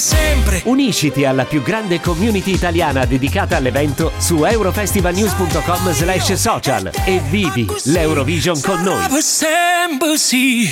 sempre. Unisciti alla più grande community italiana dedicata all'evento su eurofestivalnews.com/social e vivi l'Eurovision con noi. Per sempre sì.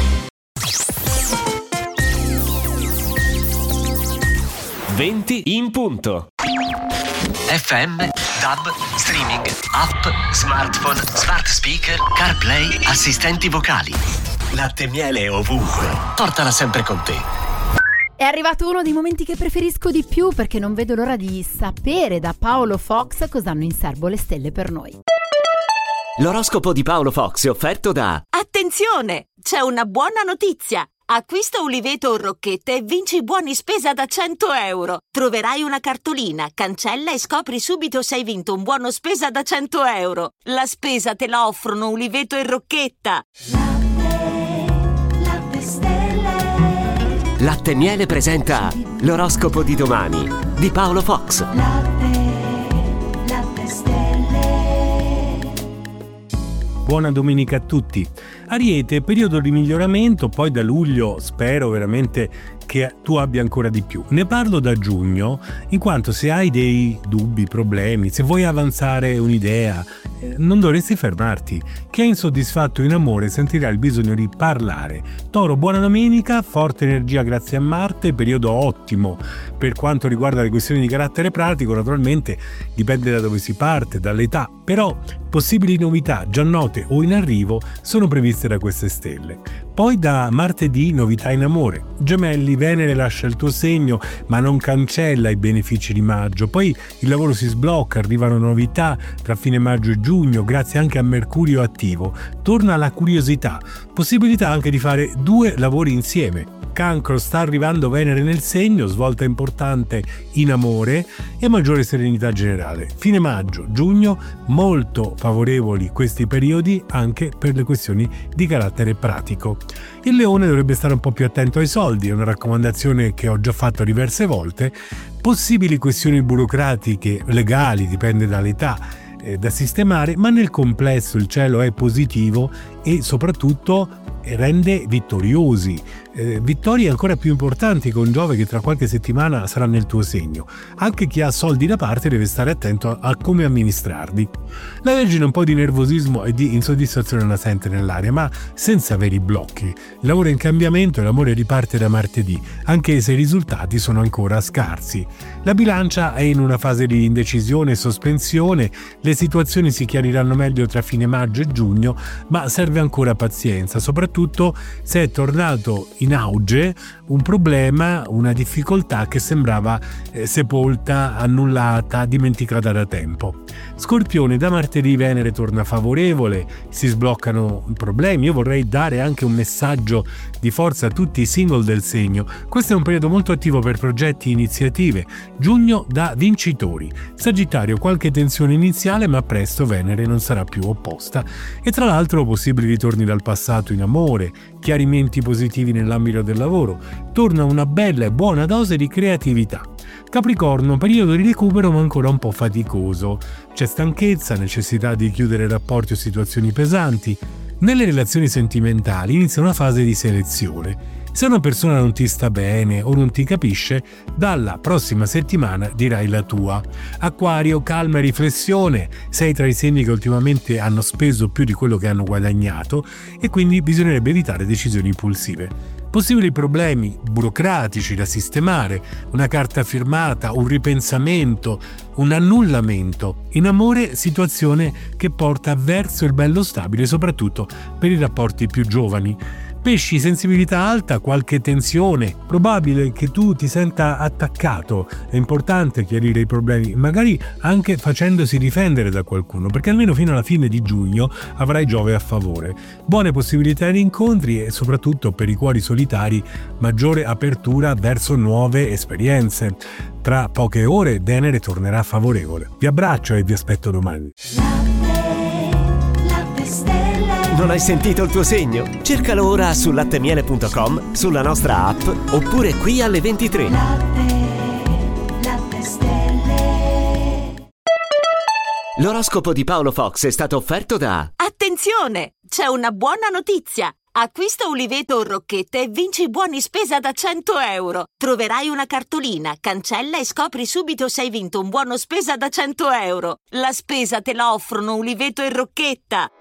Venti in punto. FM, DAB, streaming, app, smartphone, smart speaker, CarPlay, assistenti vocali. Latte e miele ovunque. Portala sempre con te. È arrivato uno dei momenti che preferisco di più, perché non vedo l'ora di sapere da Paolo Fox cosa hanno in serbo le stelle per noi. L'oroscopo di Paolo Fox è offerto da... Attenzione! C'è una buona notizia! Acquista Uliveto o Rocchette e vinci buoni spesa da 100 euro. Troverai una cartolina, cancella e scopri subito se hai vinto un buono spesa da 100 euro. La spesa te la offrono Uliveto e Rocchetta. Latte stelle. Latte e Miele presenta l'oroscopo di domani di Paolo Fox. Latte stelle. Buona domenica a tutti. Ariete, periodo di miglioramento, poi da luglio spero veramente che tu abbia ancora di più. Ne parlo da giugno, in quanto se hai dei dubbi, problemi, se vuoi avanzare un'idea, non dovresti fermarti. Chi è insoddisfatto in amore sentirà il bisogno di parlare. Toro, buona domenica, forte energia grazie a Marte, periodo ottimo per quanto riguarda le questioni di carattere pratico, naturalmente dipende da dove si parte, dall'età, però possibili novità già note o in arrivo sono previste da queste stelle. Poi da martedì novità in amore. Gemelli, Venere lascia il tuo segno ma non cancella i benefici di maggio. Poi il lavoro si sblocca, arrivano novità tra fine maggio e giugno, grazie anche a Mercurio attivo. Torna la curiosità, possibilità anche di fare 2 lavori insieme. Cancro, sta arrivando Venere nel segno, svolta importante in amore e maggiore serenità generale. Fine maggio, giugno, molto favorevoli questi periodi anche per le questioni di carattere pratico. Il Leone dovrebbe stare un po' più attento ai soldi, è una raccomandazione che ho già fatto diverse volte. Possibili questioni burocratiche, legali, dipende dall'età, da sistemare, ma nel complesso il cielo è positivo e soprattutto rende vittoriosi, vittorie ancora più importanti con Giove che tra qualche settimana sarà nel tuo segno. Anche chi ha soldi da parte deve stare attento a come amministrarli. La Vergine, un po' di nervosismo e di insoddisfazione la sente nell'aria, ma senza veri blocchi. Il lavoro è in cambiamento e l'amore riparte da martedì, anche se i risultati sono ancora scarsi. La Bilancia è in una fase di indecisione e sospensione, le situazioni si chiariranno meglio tra fine maggio e giugno, ma serve ancora pazienza, soprattutto se è tornato in auge un problema, una difficoltà che sembrava sepolta, annullata, dimenticata da tempo. Scorpione, da martedì Venere torna favorevole, si sbloccano problemi. Io vorrei dare anche un messaggio di forza a tutti i single del segno. Questo è un periodo molto attivo per progetti e iniziative. Giugno da vincitori. Sagittario, qualche tensione iniziale, ma presto Venere non sarà più opposta. E tra l'altro possibili ritorni dal passato in amore, chiarimenti positivi nell'ambito del lavoro. Torna una bella e buona dose di creatività. Capricorno, periodo di recupero ma ancora un po' faticoso. C'è stanchezza, necessità di chiudere rapporti o situazioni pesanti. Nelle relazioni sentimentali inizia una fase di selezione. Se una persona non ti sta bene o non ti capisce, dalla prossima settimana dirai la tua. Acquario, calma e riflessione. Sei tra i segni che ultimamente hanno speso più di quello che hanno guadagnato e quindi bisognerebbe evitare decisioni impulsive. Possibili problemi burocratici da sistemare, una carta firmata, un ripensamento, un annullamento. In amore, situazione che porta verso il bello stabile, soprattutto per i rapporti più giovani. Pesci, sensibilità alta, qualche tensione, probabile che tu ti senta attaccato, è importante chiarire i problemi, magari anche facendosi difendere da qualcuno, perché almeno fino alla fine di giugno avrai Giove a favore. Buone possibilità di incontri e soprattutto per i cuori solitari maggiore apertura verso nuove esperienze. Tra poche ore Venere tornerà favorevole. Vi abbraccio e vi aspetto domani. Non hai sentito il tuo segno? Cercalo ora su lattemiele.com, sulla nostra app oppure qui alle 23. Latte stelle. L'oroscopo di Paolo Fox è stato offerto da... Attenzione! C'è una buona notizia! Acquista uliveto o rocchette e vinci buoni spesa da 100 euro. Troverai una cartolina, cancella e scopri subito se hai vinto un buono spesa da 100 euro. La spesa te la offrono Uliveto e Rocchetta.